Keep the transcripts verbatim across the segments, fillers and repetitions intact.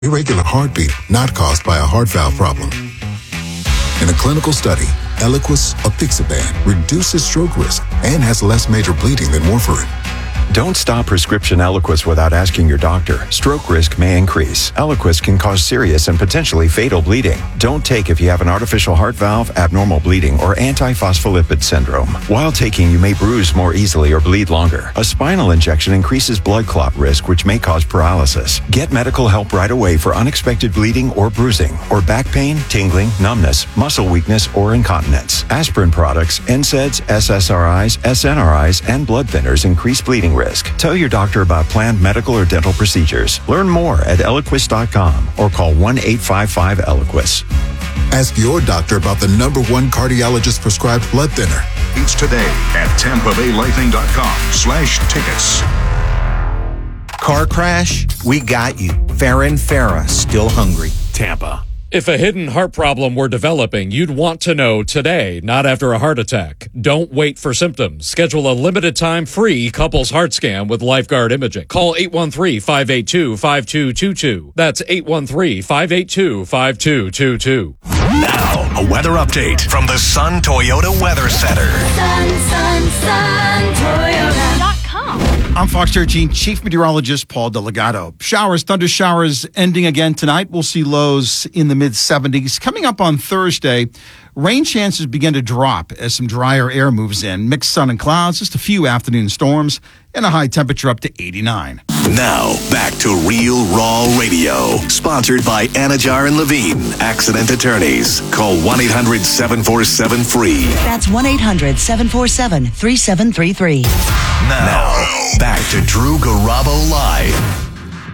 irregular heartbeat not caused by a heart valve problem. In a clinical study, Eliquis apixaban reduces stroke risk and has less major bleeding than warfarin. Don't stop prescription Eliquis without asking your doctor. Stroke risk may increase. Eliquis can cause serious and potentially fatal bleeding. Don't take if you have an artificial heart valve, abnormal bleeding, or antiphospholipid syndrome. While taking, you may bruise more easily or bleed longer. A spinal injection increases blood clot risk, which may cause paralysis. Get medical help right away for unexpected bleeding or bruising, or back pain, tingling, numbness, muscle weakness, or incontinence. Aspirin products, N SAIDs, S S R Is, S N R Is, and blood thinners increase bleeding risk. Tell your doctor about planned medical or dental procedures. Learn more at Eliquis dot com or call one eight five five Eliquis. Ask your doctor about the number one cardiologist prescribed blood thinner. It's today at tampa bay lightning dot com slash tickets. Car crash? We got you. Farron Farah, still hungry. Tampa. If a hidden heart problem were developing, you'd want to know today, not after a heart attack. Don't wait for symptoms. Schedule a limited time free couples heart scan with Lifeguard Imaging. Call eight one three, five eight two, five two two two. That's eight one three, five eight two, five two two two. Now, a weather update from the Sun Toyota Weather Center. Sun, sun, sun, Toyota dot com. I'm Fox thirteen Chief Meteorologist Paul Delgado. Showers, thunder showers ending again tonight. We'll see lows in the mid seventies. Coming up on Thursday, rain chances begin to drop as some drier air moves in. Mixed sun and clouds, just a few afternoon storms, and a high temperature up to eighty-nine. Now, back to Real Raw Radio. Sponsored by Anajar and Levine, accident attorneys. Call one eight hundred, seven four seven, F R E E. That's one eight hundred, seven four seven, three seven three three. Now, back to Drew Garabo Live.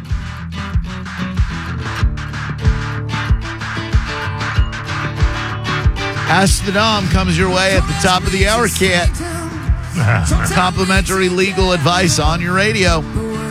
Ask the Dom comes your way at the top of the hour, Cat. Complimentary legal advice on your radio.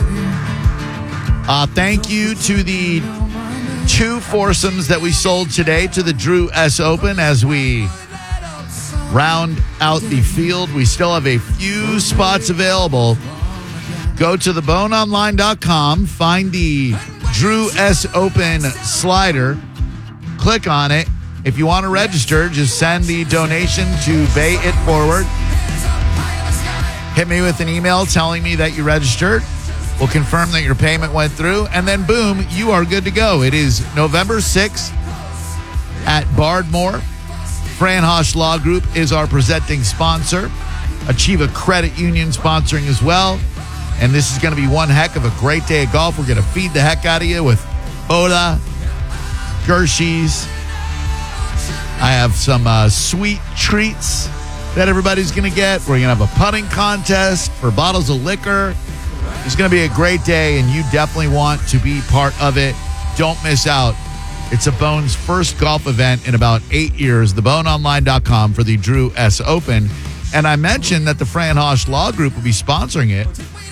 Uh, thank you to the two foursomes that we sold today to the Drew S Open as we round out the field. We still have a few spots available. Go to the bone online dot com, find the Drew S Open slider, click on it. If you want to register, just send the donation to Bay It Forward. Hit me with an email telling me that you registered. We'll confirm that your payment went through, and then boom, you are good to go. It is November sixth at Bardmore. Fran Hosh Law Group is our presenting sponsor. Achieva Credit Union sponsoring as well. And this is going to be one heck of a great day of golf. We're going to feed the heck out of you with Oda, Gershie's. I have some uh, sweet treats that everybody's going to get. We're going to have a putting contest for bottles of liquor. It's going to be a great day, and you definitely want to be part of it. Don't miss out. It's a Bone's first golf event in about eight years. the bone online dot com for the Drew S Open. And I mentioned that the Fran Hosh Law Group will be sponsoring it.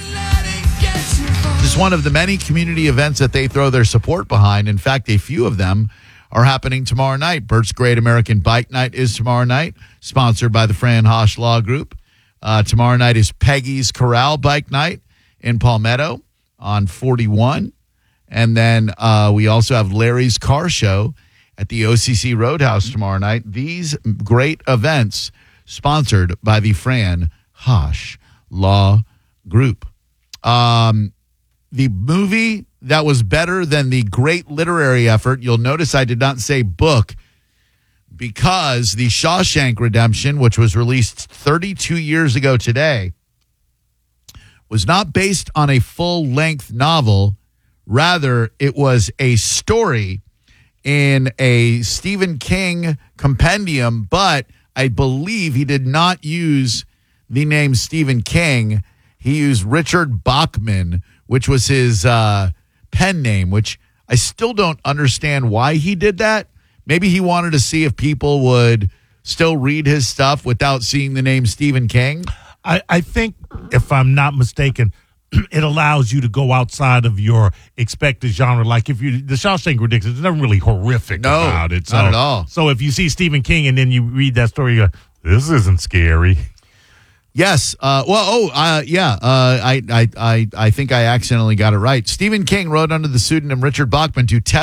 It's one of the many community events that they throw their support behind. In fact, a few of them are happening tomorrow night. Bert's Great American Bike Night is tomorrow night, sponsored by the Fran Hosh Law Group. Uh, tomorrow night is Peggy's Corral Bike Night in Palmetto on forty-one. And then uh, we also have Larry's Car Show at the O C C Roadhouse tomorrow night. These great events sponsored by the Fran Hosh Law Group. Um, the movie that was better than the great literary effort, you'll notice I did not say book, because the Shawshank Redemption, which was released thirty-two years ago today, was not based on a full-length novel. Rather, it was a story in a Stephen King compendium, but I believe he did not use the name Stephen King. He used Richard Bachman, which was his uh, pen name, which I still don't understand why he did that. Maybe he wanted to see if people would still read his stuff without seeing the name Stephen King. I, I think, if I'm not mistaken, it allows you to go outside of your expected genre. Like if you, the Shawshank Redemption, there's nothing really horrific no, about it. So, not at all. So if you see Stephen King and then you read that story, you go, this isn't scary. Yes. Uh, well, oh, uh, yeah. Uh, I, I, I, I think I accidentally got it right. Stephen King wrote under the pseudonym Richard Bachman to test